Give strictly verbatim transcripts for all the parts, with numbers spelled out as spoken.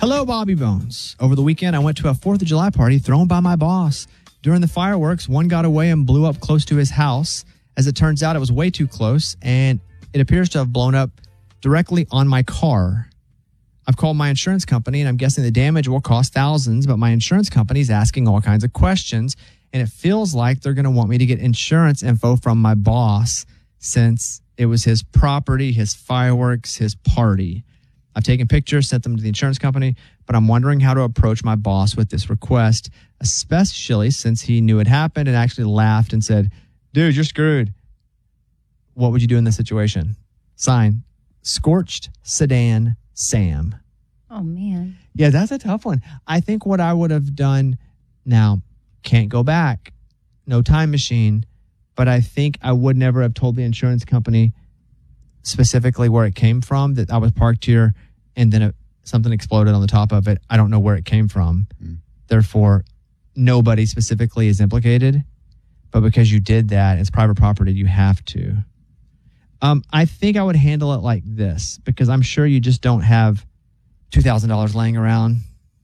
Hello, Bobby Bones. Over the weekend, I went to a fourth of July party thrown by my boss. During the fireworks, one got away and blew up close to his house. As it turns out, it was way too close, and it appears to have blown up directly on my car. I've called my insurance company, and I'm guessing the damage will cost thousands, but my insurance company is asking all kinds of questions, and it feels like they're going to want me to get insurance info from my boss since it was his property, his fireworks, his party. I've taken pictures, sent them to the insurance company, but I'm wondering how to approach my boss with this request, especially since he knew it happened and actually laughed and said, dude, you're screwed. What would you do in this situation? Sign, Scorched Sedan Sam. Oh, man. Yeah, that's a tough one. I think what I would have done now, can't go back, no time machine, but I think I would never have told the insurance company specifically where it came from, that I was parked here and then it, something exploded on the top of it. I don't know where it came from. Mm. Therefore, nobody specifically is implicated. But because you did that, it's private property, you have to. Um, I think I would handle it like this, because I'm sure you just don't have two thousand dollars laying around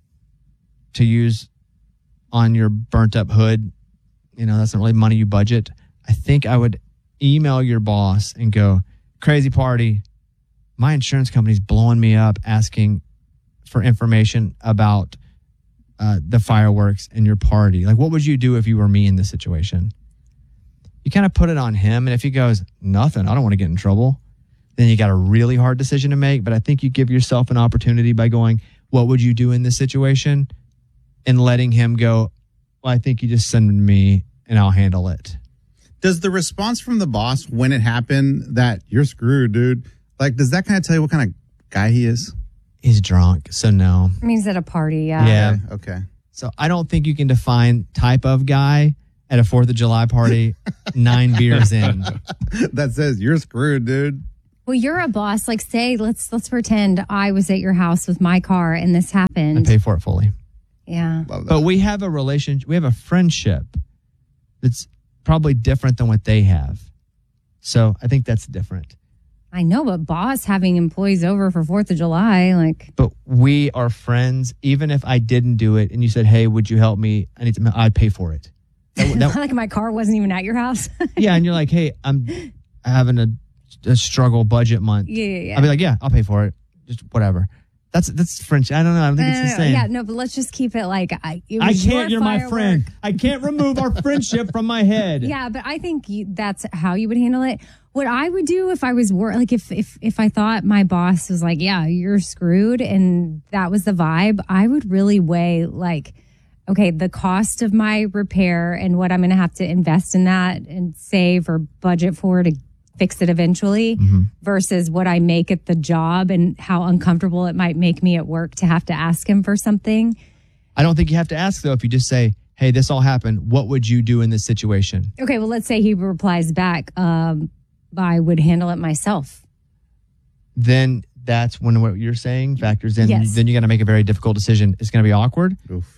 to use on your burnt up hood. You know, that's not really money you budget. I think I would email your boss and go, crazy party. My insurance company's blowing me up asking for information about uh, the fireworks and your party. Like, what would you do if you were me in this situation? You kind of put it on him. And if he goes, nothing, I don't want to get in trouble, then you got a really hard decision to make. But I think you give yourself an opportunity by going, what would you do in this situation? And letting him go, well, I think you just send me and I'll handle it. Does the response from the boss when it happened that you're screwed, dude, like, does that kind of tell you what kind of guy he is? He's drunk, so no. I mean, he's at a party, yeah. Yeah. Okay. okay. So I don't think you can define type of guy at a fourth of July party nine beers in. That says you're screwed, dude. Well, you're a boss. Like, say, let's let's pretend I was at your house with my car and this happened. I pay for it fully. Yeah. But we have a relationship, we have a friendship that's probably different than what they have. So I think that's different. I know, but boss having employees over for fourth of July, like. But we are friends. Even if I didn't do it and you said, hey, would you help me? I need to, I'd pay for it. That, that, like my car wasn't even at your house. Yeah. And you're like, hey, I'm having a, a struggle budget month. Yeah, yeah, yeah. I'd be like, yeah, I'll pay for it. Just whatever. That's that's French. I don't know. I don't think no, it's no, the same. Yeah, no, but let's just keep it like I. It I was can't. your You're my firework. friend. I can't remove our friendship from my head. Yeah, but I think you, that's how you would handle it. What I would do if I was wor- like if if if I thought my boss was like, yeah, you're screwed, and that was the vibe, I would really weigh like, okay, the cost of my repair and what I'm going to have to invest in that and save or budget for to fix it eventually, mm-hmm. versus what I make at the job and how uncomfortable it might make me at work to have to ask him for something. I don't think you have to ask, though. If you just say, hey, this all happened, what would you do in this situation? Okay, well, let's say he replies back, um, I would handle it myself. Then that's when what you're saying factors in. Yes. Then you got to make a very difficult decision. It's going to be awkward. Oof.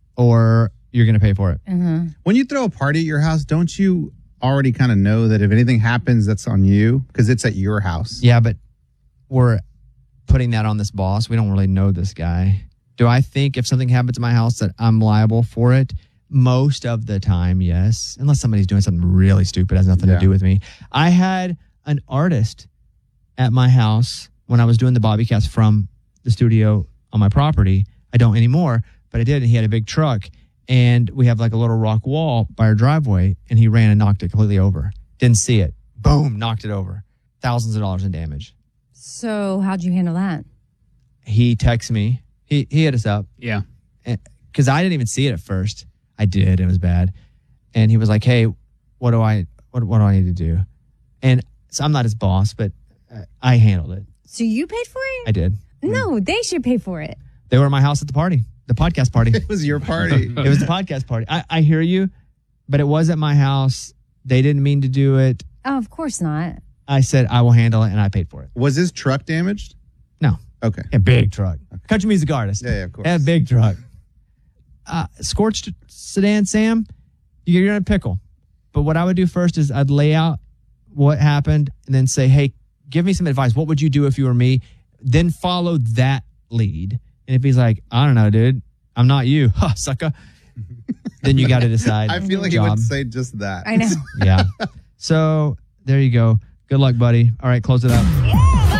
Or you're going to pay for it. Uh-huh. When you throw a party at your house, don't you already kind of know that if anything happens, that's on you because it's at your house? Yeah, but we're putting that on this boss. We don't really know this guy. Do I think if something happens to my house that I'm liable for it? Most of the time, yes. Unless somebody's doing something really stupid, has nothing yeah. to do with me. I had an artist at my house when I was doing the Bobbycast from the studio on my property. I don't anymore, but I did. And he had a big truck. And we have like a little rock wall by our driveway, and he ran and knocked it completely over. Didn't see it. Boom, knocked it over. Thousands of dollars in damage. So how'd you handle that? He texted me. He he hit us up. Yeah. Because I didn't even see it at first. I did. It was bad. And he was like, hey, what do I what, what do I need to do? And so I'm not his boss, but I handled it. So you paid for it? I did. No, they should pay for it. They were at my house at the party. The podcast party. It was your party. It was the podcast party. I, I hear you, but it was at my house. They didn't mean to do it. Oh, of course not. I said, I will handle it, and I paid for it. Was his truck damaged? No. Okay. A big truck. Okay. Country music artist. Yeah, yeah, of course. A big truck. Uh, Scorched Sedan Sam, you're in a pickle. But what I would do first is I'd lay out what happened and then say, hey, give me some advice. What would you do if you were me? Then follow that lead And if he's like, I don't know, dude, I'm not you, huh, sucker. Then you got to decide. I feel like job. he would say just that. I know. Yeah. So there you go. Good luck, buddy. All right, close it out.